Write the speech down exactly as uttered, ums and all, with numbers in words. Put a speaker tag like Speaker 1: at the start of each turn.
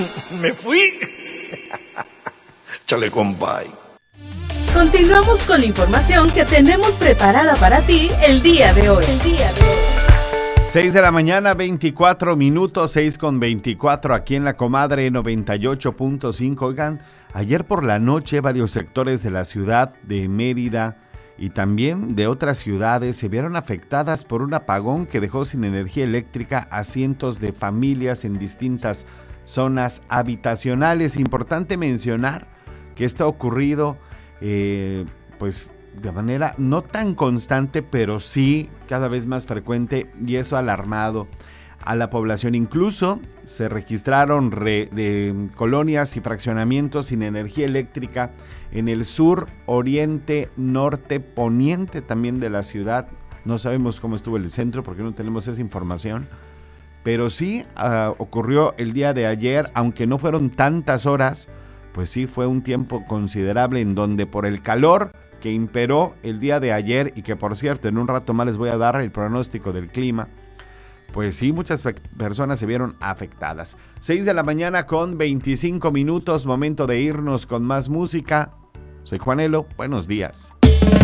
Speaker 1: Me fui. Chale, compay.
Speaker 2: Continuamos con la información que tenemos preparada para ti el día de hoy. El día de hoy.
Speaker 3: seis de la mañana, veinticuatro minutos, seis con veinticuatro aquí en La Comadre noventa y ocho punto cinco. Oigan, ayer por la noche varios sectores de la ciudad de Mérida y también de otras ciudades se vieron afectadas por un apagón que dejó sin energía eléctrica a cientos de familias en distintas zonas habitacionales. Importante mencionar que esto ha ocurrido eh, pues de manera no tan constante, pero sí cada vez más frecuente, y eso ha alarmado a la población. Incluso se registraron re, de colonias y fraccionamientos sin energía eléctrica en el sur, oriente, norte, poniente también de la ciudad. No sabemos cómo estuvo el centro porque no tenemos esa información, pero sí uh, ocurrió el día de ayer, aunque no fueron tantas horas, pues sí fue un tiempo considerable en donde por el calor que imperó el día de ayer, y que por cierto en un rato más les voy a dar el pronóstico del clima, pues sí, muchas personas se vieron afectadas. seis de la mañana con veinticinco minutos, momento de irnos con más música. Soy Juanelo, buenos días.